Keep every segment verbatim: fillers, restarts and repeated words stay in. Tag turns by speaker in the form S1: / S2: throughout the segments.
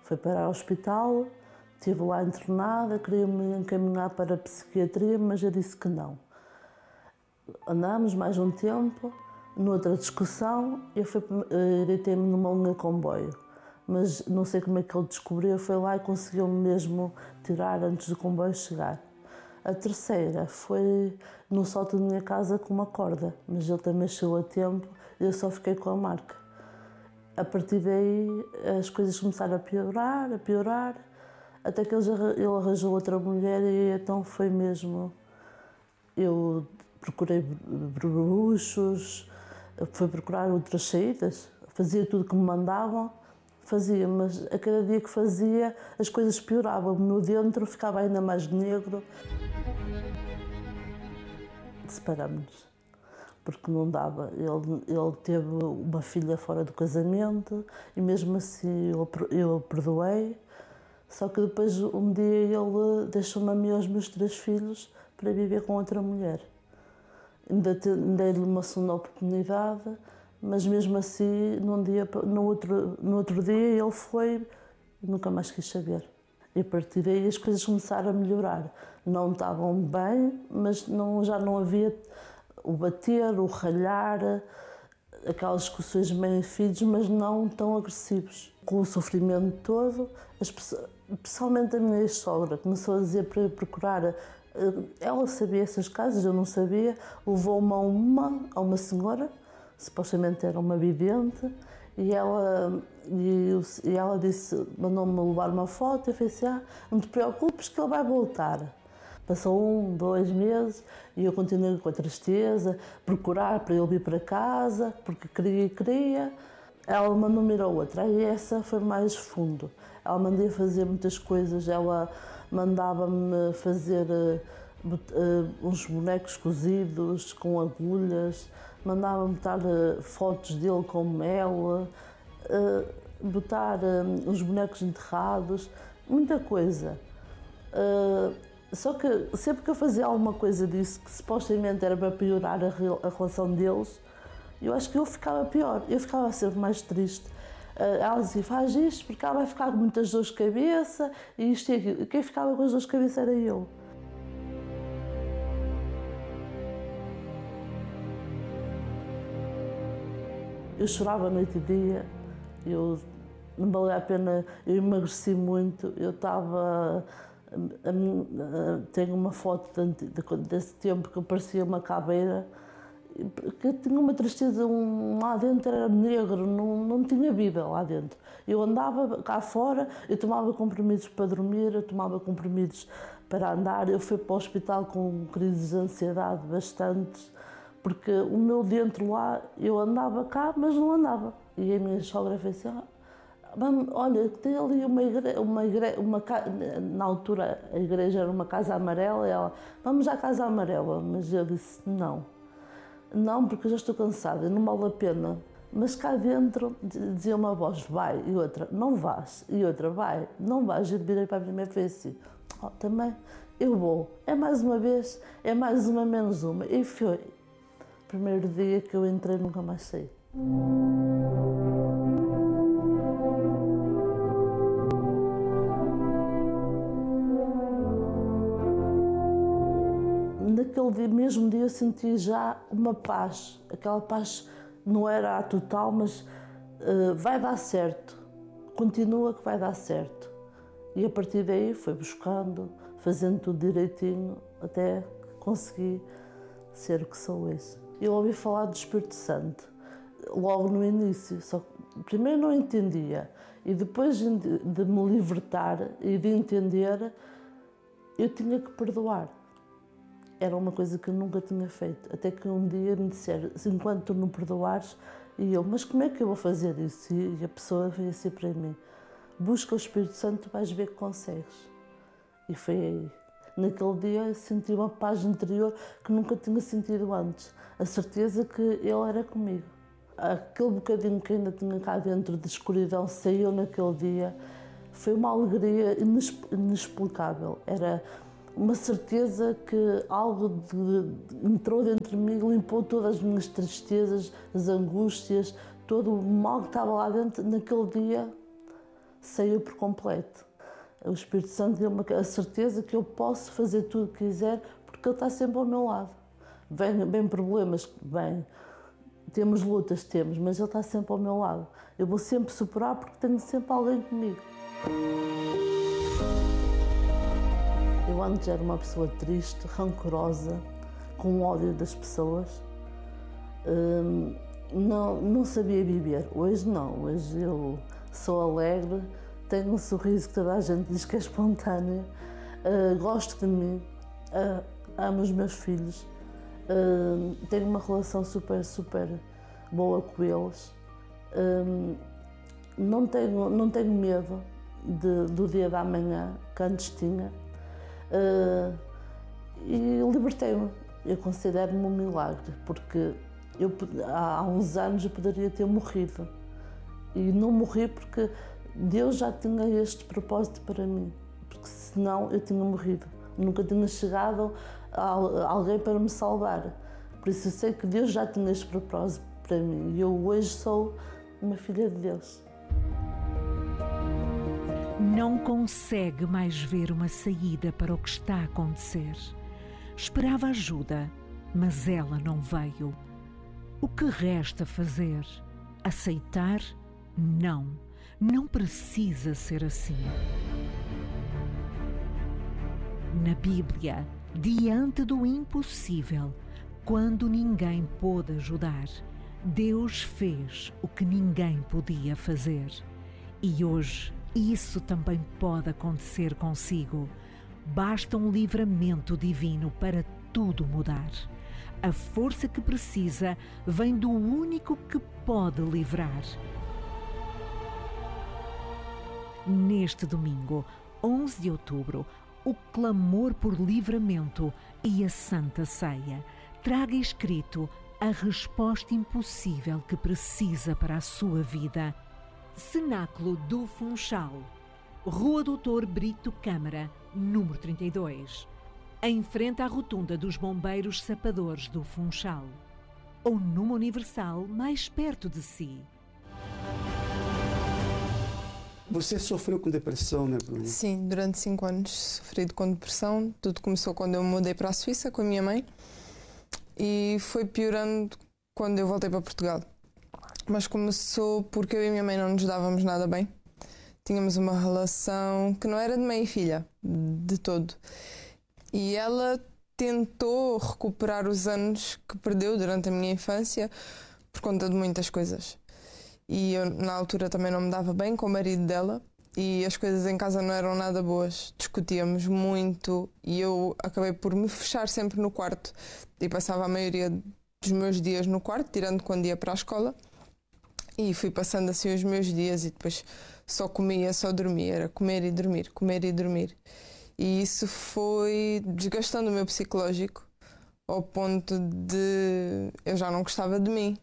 S1: Foi para o hospital, estive lá internada, queria-me encaminhar para a psiquiatria, mas eu disse que não. Andámos mais um tempo, noutra discussão, eu deitei-me numa linha de comboio, mas não sei como é que ele descobriu, foi lá e conseguiu-me mesmo tirar antes do comboio chegar. A terceira foi no sótão da minha casa com uma corda, mas ele também chegou a tempo e eu só fiquei com a marca. A partir daí as coisas começaram a piorar, a piorar, até que ele arranjou outra mulher e então foi mesmo... Eu procurei bruxos, fui procurar outras saídas, fazia tudo que me mandavam, fazia, mas a cada dia que fazia as coisas pioravam, no dentro ficava ainda mais negro. Separamos-nos, porque não dava. Ele, ele teve uma filha fora do casamento e mesmo assim eu, eu perdoei, só que depois um dia ele deixou-me a mim e aos meus três filhos para viver com outra mulher. Ainda dei-lhe uma segunda oportunidade, mas mesmo assim, num dia, no, outro, no outro dia ele foi e nunca mais quis saber. E a partir daí as coisas começaram a melhorar. Não estavam bem, mas não, já não havia o bater, o ralhar, aquelas discussões meio filhos, mas não tão agressivos. Com o sofrimento todo, especialmente a minha ex-sogra começou a dizer para eu procurar. Ela sabia essas casas, eu não sabia, levou-me a uma, a uma senhora, supostamente era uma vidente, e ela, e, e ela disse, mandou-me levar uma foto, eu falei assim, ah, não te preocupes que ele vai voltar. Passou um, dois meses e eu continuei com a tristeza, procurar para ele vir para casa, porque queria e queria. Ela mandou-me ir a outra, e essa foi mais fundo. Ela mandei fazer muitas coisas, ela mandava-me fazer uh, uh, uns bonecos cozidos com agulhas, mandava-me botar uh, fotos dele com mel, uh, botar uh, uns bonecos enterrados, muita coisa. Uh, só que sempre que eu fazia alguma coisa disso, que supostamente era para piorar a, a relação deles, eu acho que eu ficava pior, eu ficava sempre mais triste. Ela dizia, faz isto porque ela vai ficar com muitas dores de cabeça e isto e aquilo. Quem ficava com as dores de cabeça era eu. Eu chorava noite e dia, eu, não valia a pena, eu emagreci muito, eu estava... Tenho uma foto desse tempo que eu parecia uma caveira, que tinha uma tristeza, um, lá dentro era negro, não, não tinha vida lá dentro. Eu andava cá fora, eu tomava comprimidos para dormir, eu tomava comprimidos para andar, eu fui para o hospital com crises de ansiedade bastantes, porque o meu dentro lá, eu andava cá, mas não andava. E a minha sogra fez assim, ah, vamos, olha, tem ali uma igreja, uma igreja uma, na altura a igreja era uma casa amarela, e ela, vamos à casa amarela, mas eu disse, não. Não, porque eu já estou cansada, não vale a pena. Mas cá dentro dizia uma voz, vai, e outra, não vais, e outra, vai, não vais. Eu virei para a primeira e falei assim, oh, também, eu vou. É mais uma vez, é mais uma, menos uma. E foi. Primeiro dia que eu entrei, nunca mais saí. Naquele dia, mesmo dia eu senti já uma paz, aquela paz não era a total, mas uh, vai dar certo, continua que vai dar certo. E a partir daí foi buscando, fazendo tudo direitinho, até consegui ser o que sou hoje. Eu ouvi falar do Espírito Santo, logo no início, só que primeiro não entendia, e depois de, de me libertar e de entender, eu tinha que perdoar. Era uma coisa que eu nunca tinha feito, até que um dia me disseram, enquanto tu não perdoares, e eu, mas como é que eu vou fazer isso? E a pessoa veio assim para mim, busca o Espírito Santo, vais ver que consegues. E foi aí. Naquele dia eu senti uma paz interior que nunca tinha sentido antes, a certeza que Ele era comigo. Aquele bocadinho que ainda tinha cá dentro de escuridão saiu naquele dia, foi uma alegria inexplicável. Era uma certeza que algo de, de, entrou dentro de mim, limpou todas as minhas tristezas, as angústias, todo o mal que estava lá dentro. Naquele dia saiu por completo. O Espírito Santo deu-me a certeza que eu posso fazer tudo o que quiser, porque Ele está sempre ao meu lado. Vem, vem problemas, vem, temos lutas, temos, mas Ele está sempre ao meu lado. Eu vou sempre superar porque tenho sempre alguém comigo. Eu antes era uma pessoa triste, rancorosa, com ódio das pessoas. Hum, não, não sabia viver. Hoje não, hoje eu sou alegre, tenho um sorriso que toda a gente diz que é espontâneo, uh, gosto de mim, uh, amo os meus filhos, uh, tenho uma relação super, super boa com eles. Uh, não, tenho, não tenho medo de, do dia da manhã, que antes tinha, uh, e libertei-me. Eu considero-me um milagre, porque eu, há uns anos eu poderia ter morrido. E não morri porque Deus já tinha este propósito para mim, porque senão eu tinha morrido. Nunca tinha chegado a alguém para me salvar. Por isso eu sei que Deus já tinha este propósito para mim. E eu hoje sou uma filha de Deus.
S2: Não consegue mais ver uma saída para o que está a acontecer. Esperava ajuda, mas ela não veio. O que resta fazer? Aceitar? Não, não precisa ser assim. Na Bíblia, diante do impossível, quando ninguém pôde ajudar, Deus fez o que ninguém podia fazer. E hoje, isso também pode acontecer consigo. Basta um livramento divino para tudo mudar. A força que precisa vem do único que pode livrar. Neste domingo, onze de outubro, o clamor por livramento e a Santa Ceia. Traga escrito a resposta impossível que precisa para a sua vida. Cenáculo do Funchal, Rua Doutor Brito Câmara, número trinta e dois. Em frente à rotunda dos Bombeiros Sapadores do Funchal. Ou numa Universal mais perto de si.
S3: Você sofreu com depressão, né, Bruno?
S4: Sim, durante cinco anos sofri com depressão. Tudo começou quando eu me mudei para a Suíça com a minha mãe e foi piorando quando eu voltei para Portugal. Mas começou porque eu e a minha mãe não nos dávamos nada bem. Tínhamos uma relação que não era de mãe e filha, de todo. E ela tentou recuperar os anos que perdeu durante a minha infância por conta de muitas coisas. E eu, na altura, também não me dava bem com o marido dela e as coisas em casa não eram nada boas. Discutíamos muito e eu acabei por me fechar sempre no quarto e passava a maioria dos meus dias no quarto, tirando quando ia para a escola. E fui passando assim os meus dias e depois só comia, só dormia. Era comer e dormir, comer e dormir. E isso foi desgastando o meu psicológico ao ponto de eu já não gostava de mim.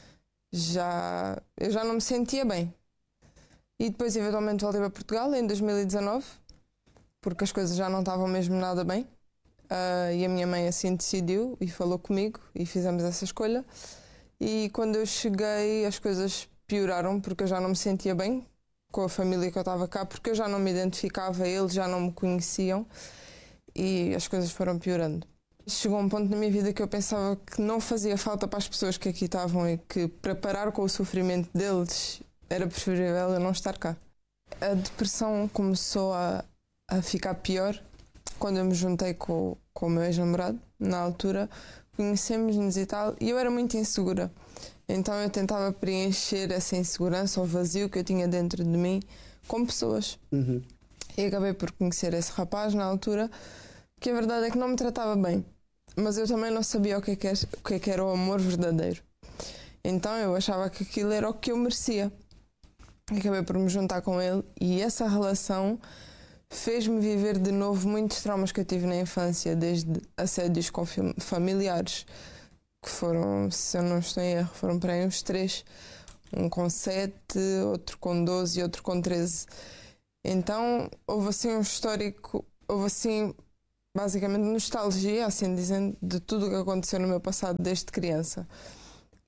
S4: Já, eu já não me sentia bem. E depois eventualmente voltei para Portugal em dois mil e dezanove, porque as coisas já não estavam mesmo nada bem. Uh, e a minha mãe assim decidiu e falou comigo e fizemos essa escolha. E quando eu cheguei as coisas pioraram porque eu já não me sentia bem com a família que eu estava cá, porque eu já não me identificava, eles já não me conheciam e as coisas foram piorando. Chegou um ponto na minha vida que eu pensava que não fazia falta para as pessoas que aqui estavam e que para parar com o sofrimento deles era preferível eu não estar cá. A depressão começou a, a ficar pior quando eu me juntei com, com o meu ex-namorado. Na altura conhecemos-nos e tal e eu era muito insegura. Então eu tentava preencher essa insegurança ou vazio que eu tinha dentro de mim com pessoas. Uhum. E acabei por conhecer esse rapaz na altura, que a verdade é que não me tratava bem. Mas eu também não sabia o que é que, é, o que, é que era o amor verdadeiro. Então eu achava que aquilo era o que eu merecia. Acabei por me juntar com ele e essa relação fez-me viver de novo muitos traumas que eu tive na infância, desde assédios com familiares, que foram, se eu não estou em erro, foram para aí uns três. Um com sete, outro com doze e outro com treze. Então houve assim um histórico, houve assim basicamente nostalgia, assim dizendo, de tudo o que aconteceu no meu passado desde criança.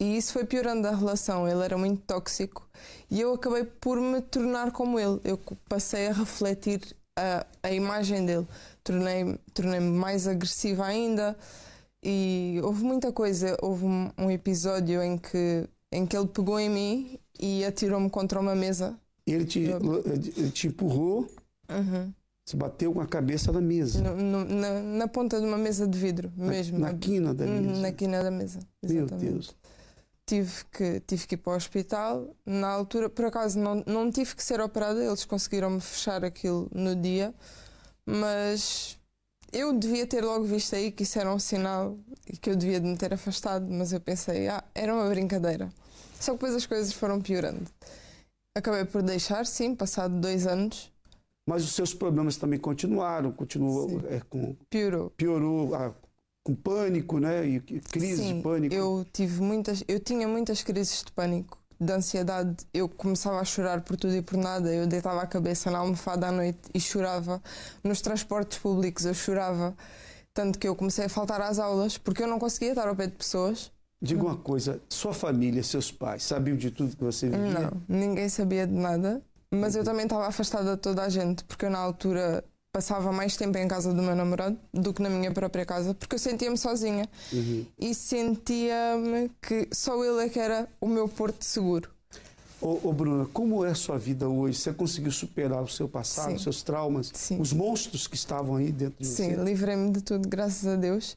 S4: E isso foi piorando a relação. Ele era muito tóxico e eu acabei por me tornar como ele. Eu passei a refletir a, a imagem dele. Tornei, tornei-me mais agressiva ainda e houve muita coisa. Houve um, um episódio em que, em que ele pegou em mim e atirou-me contra uma mesa.
S3: Ele te,
S4: eu...
S3: ele te empurrou,
S4: uhum.
S3: Você bateu com a cabeça na mesa.
S4: No, no, na, na ponta de uma mesa de vidro mesmo.
S3: Na, na quina da mesa?
S4: Na quina da mesa, exatamente.
S3: Meu Deus.
S4: Tive que, tive que ir para o hospital. Na altura, por acaso, não, não tive que ser operada. Eles conseguiram-me fechar aquilo no dia. Mas eu devia ter logo visto aí que isso era um sinal e que eu devia de me ter afastado. Mas eu pensei, ah, era uma brincadeira. Só que depois as coisas foram piorando. Acabei por deixar, sim, passado dois anos.
S3: Mas os seus problemas também continuaram, continuou é, com...
S4: Piorou.
S3: Piorou ah, com pânico, né? E crise
S4: Sim,
S3: de pânico.
S4: eu tive muitas, eu tinha muitas crises de pânico, de ansiedade. Eu começava a chorar por tudo e por nada. Eu deitava a cabeça na almofada à noite e chorava. Nos transportes públicos eu chorava. Tanto que eu comecei a faltar às aulas porque eu não conseguia estar ao pé de pessoas.
S3: Diga uma coisa, sua família, seus pais, sabiam de tudo que você vivia?
S4: Não, ninguém sabia de nada. Mas eu também estava afastada de toda a gente, porque eu na altura passava mais tempo em casa do meu namorado do que na minha própria casa, porque eu sentia-me sozinha.
S3: Uhum.
S4: E sentia-me que só ele é que era o meu porto seguro.
S3: Ô, ô Bruna, como é a sua vida hoje? Você conseguiu superar o seu passado,
S4: Sim.
S3: os seus traumas,
S4: Sim.
S3: os monstros que estavam aí dentro de
S4: Sim,
S3: você?
S4: livrei-me de tudo, graças a Deus.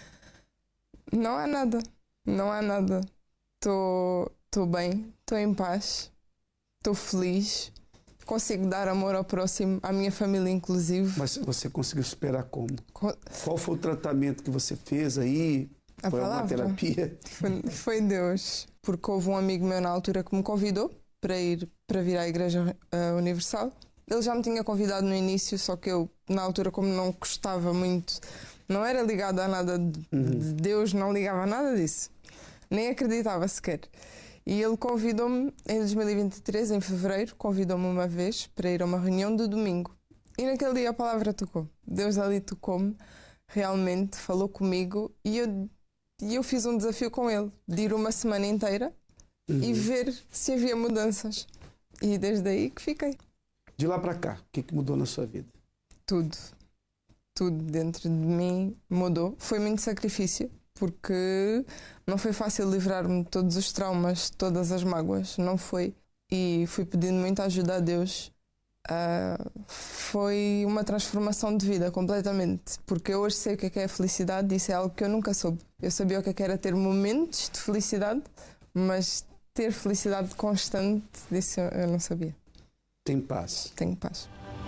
S4: Não há nada, não há nada. Estou bem, estou em paz, estou feliz. Consigo dar amor ao próximo, à minha família inclusive.
S3: Mas você conseguiu superar como?
S4: Co-
S3: Qual foi o tratamento que você fez aí?
S4: A
S3: foi
S4: palavra?
S3: uma terapia?
S4: Foi, foi Deus, porque houve um amigo meu na altura que me convidou para ir para vir à Igreja uh, Universal. Ele já me tinha convidado no início, só que eu, na altura, como não gostava muito, não era ligada a nada de,
S3: Uhum.
S4: de Deus, não ligava a nada disso. Nem acreditava sequer. E ele convidou-me em dois mil e vinte e três, em fevereiro, convidou-me uma vez para ir a uma reunião de domingo. E naquele dia a palavra tocou. Deus ali tocou-me, realmente falou comigo e eu, e eu fiz um desafio com ele, de ir uma semana inteira
S3: Uhum.
S4: e ver se havia mudanças. E desde aí que fiquei.
S3: De lá para cá, o que, que mudou na sua vida?
S4: Tudo. Tudo dentro de mim mudou. Foi muito sacrifício, porque não foi fácil livrar-me de todos os traumas, de todas as mágoas. Não foi. E fui pedindo muita ajuda a Deus. Uh, foi uma transformação de vida, completamente. Porque eu hoje sei o que é, que é a felicidade e isso é algo que eu nunca soube. Eu sabia o que é que era ter momentos de felicidade, mas ter felicidade constante, disso eu não sabia.
S3: Tem paz.
S4: Tenho paz.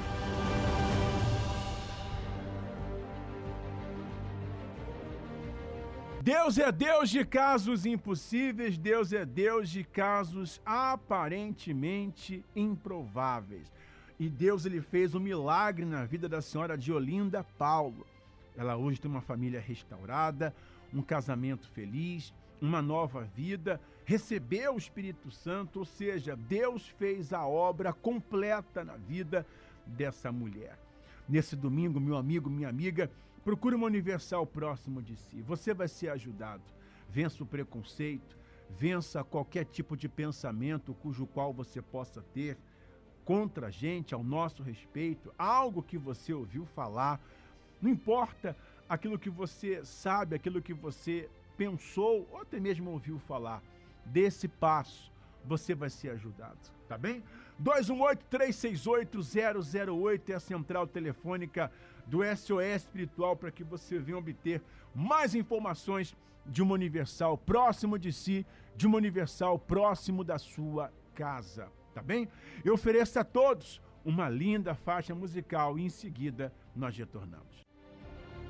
S5: Deus é Deus de casos impossíveis, Deus é Deus de casos aparentemente improváveis. E Deus ele fez um milagre na vida da senhora Diolinda Paulo. Ela hoje tem uma família restaurada, um casamento feliz, uma nova vida, recebeu o Espírito Santo, ou seja, Deus fez a obra completa na vida dessa mulher. Nesse domingo, meu amigo, minha amiga, procure uma Universal próximo de si. Você vai ser ajudado. Vença o preconceito, vença qualquer tipo de pensamento cujo qual você possa ter contra a gente, ao nosso respeito, algo que você ouviu falar. Não importa aquilo que você sabe, aquilo que você pensou ou até mesmo ouviu falar. Desse passo, você vai ser ajudado, tá bem? dois um oito, três seis oito, zero zero oito é a central telefônica do S O S Espiritual para que você venha obter mais informações de uma Universal próximo de si, de uma Universal próximo da sua casa, tá bem? Eu ofereço a todos uma linda faixa musical e em seguida nós retornamos.